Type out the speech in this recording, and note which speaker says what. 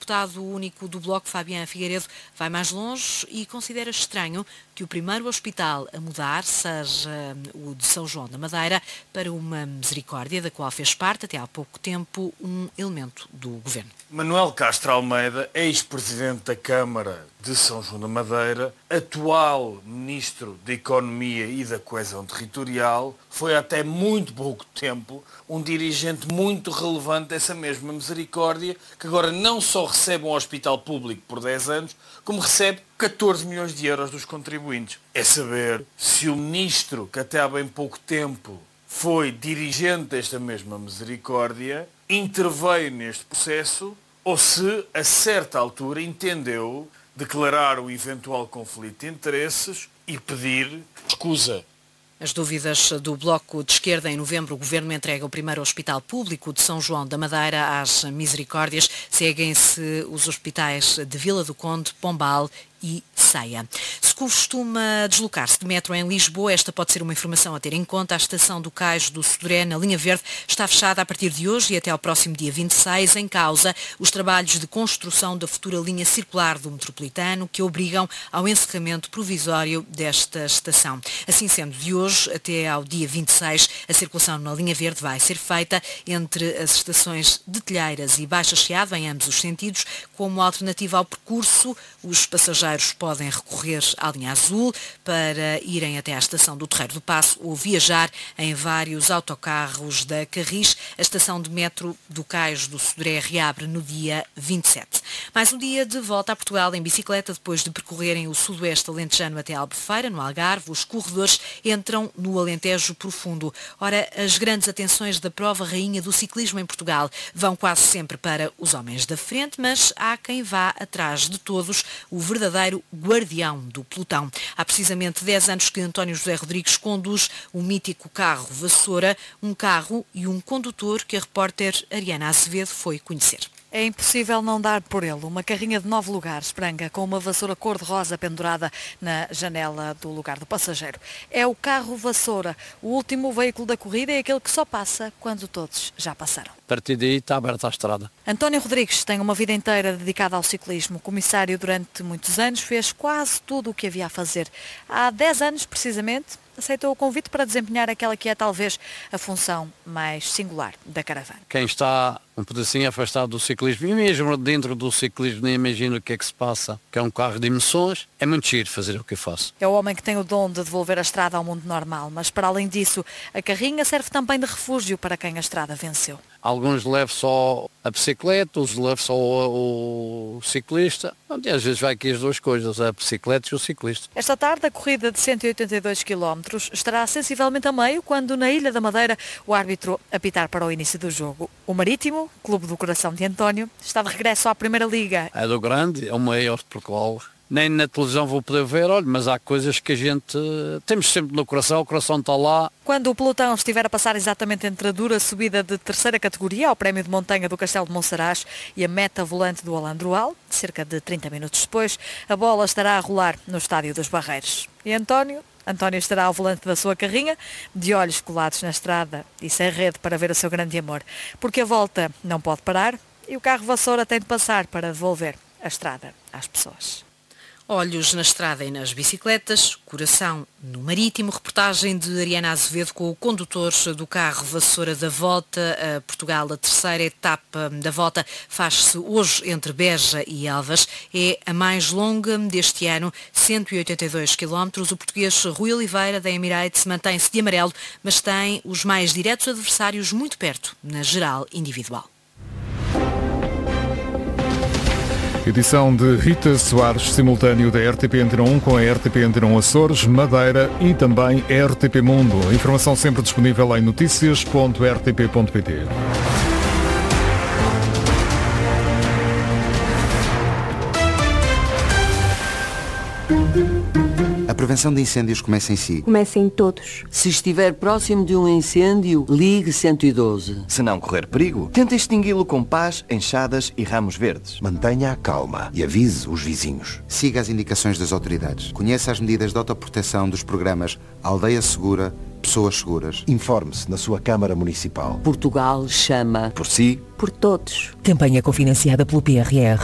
Speaker 1: deputado único do Bloco, Fabián Figueiredo, vai mais longe e considera estranho que o primeiro hospital a mudar seja o de São João da Madeira para uma Misericórdia, da qual fez parte até há pouco tempo um elemento do governo.
Speaker 2: Manuel Castro Almeida, ex-presidente da Câmara de São João da Madeira, atual Ministro da Economia e da Coesão Territorial, foi até muito pouco tempo um dirigente muito relevante dessa mesma Misericórdia, que agora não só recebe um hospital público por 10 anos, como recebe 14 milhões de euros dos contribuintes. É saber se o Ministro, que até há bem pouco tempo foi dirigente desta mesma Misericórdia, interveio neste processo ou se, a certa altura, entendeu declarar o eventual conflito de interesses e pedir escusa.
Speaker 1: As dúvidas do Bloco de Esquerda. Em novembro, o Governo entrega o primeiro hospital público de São João da Madeira às Misericórdias. Seguem-se os hospitais de Vila do Conde, Pombal e Ceia. Se costuma deslocar-se de metro em Lisboa, esta pode ser uma informação a ter em conta. A estação do Cais do Sodré, na linha verde, está fechada a partir de hoje e até ao próximo dia 26, em causa os trabalhos de construção da futura linha circular do metropolitano, que obrigam ao encerramento provisório desta estação. Assim sendo, de hoje até ao dia 26, a circulação na linha verde vai ser feita entre as estações de Telheiras e Baixa Chiado, em ambos os sentidos. Como alternativa ao percurso, os passageiros podem recorrer à linha azul para irem até à estação do Terreiro do Paço ou viajar em vários autocarros da Carris. A estação de metro do Cais do Sodré reabre no dia 27. Mais um dia de volta a Portugal em bicicleta. Depois de percorrerem o sudoeste alentejano até Albufeira, no Algarve, os corredores entram no Alentejo Profundo. Ora, as grandes atenções da prova rainha do ciclismo em Portugal vão quase sempre para os homens da frente, mas há quem vá atrás de todos, o verdadeiro guardião do pelotão. Há precisamente 10 anos que António José Rodrigues conduz o mítico carro Vassoura, um carro e um condutor que a repórter Ariana Azevedo foi conhecer.
Speaker 3: É impossível não dar por ele. Uma carrinha de 9 lugares, branca, com uma vassoura cor-de-rosa pendurada na janela do lugar do passageiro. É o carro Vassoura. O último veículo da corrida é aquele que só passa quando todos já passaram.
Speaker 4: A partir daí está aberta a estrada.
Speaker 3: António Rodrigues tem uma vida inteira dedicada ao ciclismo. Comissário durante muitos anos, fez quase tudo o que havia a fazer. Há 10 anos, precisamente, aceitou o convite para desempenhar aquela que é talvez a função mais singular da caravana.
Speaker 4: Quem está um pedacinho afastado do ciclismo, e mesmo dentro do ciclismo nem imagina o que é que se passa, que é um carro de emoções, é muito giro fazer o que eu faço.
Speaker 3: É o homem que tem o dom de devolver a estrada ao mundo normal, mas para além disso, a carrinha serve também de refúgio para quem a estrada venceu.
Speaker 4: Alguns levam só a bicicleta, outros levam só o ciclista. E às vezes vai aqui as duas coisas, a bicicleta e o ciclista.
Speaker 3: Esta tarde, a corrida de 182 km estará sensivelmente a meio, quando na Ilha da Madeira o árbitro apitar para o início do jogo. O Marítimo, clube do coração de António, está de regresso à Primeira Liga.
Speaker 4: É do grande, é o maior de Portugal. Nem na televisão vou poder ver, olha, mas há coisas que a gente temos sempre no coração, o coração está lá.
Speaker 3: Quando o pelotão estiver a passar exatamente entre a dura subida de terceira categoria ao prémio de montanha do Castelo de Monsaraz e a meta volante do Alandroal, cerca de 30 minutos depois, a bola estará a rolar no Estádio dos Barreiros. E António estará ao volante da sua carrinha, de olhos colados na estrada e sem rede para ver o seu grande amor, porque a volta não pode parar e o carro Vassoura tem de passar para devolver a estrada às pessoas.
Speaker 1: Olhos na estrada e nas bicicletas, coração no Marítimo. Reportagem de Ariana Azevedo com o condutor do carro Vassoura da Volta a Portugal. A terceira etapa da Volta faz-se hoje entre Beja e Elvas. É a mais longa deste ano, 182 km. O português Rui Oliveira, da Emirates, mantém-se de amarelo, mas tem os mais diretos adversários muito perto, na geral individual.
Speaker 5: Edição de Rita Soares, simultâneo da RTP Antena 1 com a RTP Antena 1 Açores, Madeira e também RTP Mundo. Informação sempre disponível em noticias.rtp.pt.
Speaker 6: A prevenção de incêndios começa em si.
Speaker 7: Começa em todos.
Speaker 8: Se estiver próximo de um incêndio, ligue 112.
Speaker 9: Se não correr perigo, tente extingui-lo com pás, enxadas e ramos verdes.
Speaker 10: Mantenha a calma e avise os vizinhos.
Speaker 6: Siga as indicações das autoridades. Conheça as medidas de autoproteção dos programas Aldeia Segura, Pessoas Seguras.
Speaker 10: Informe-se na sua Câmara Municipal.
Speaker 8: Portugal chama.
Speaker 9: Por si.
Speaker 7: Por todos.
Speaker 11: Campanha cofinanciada pelo PRR.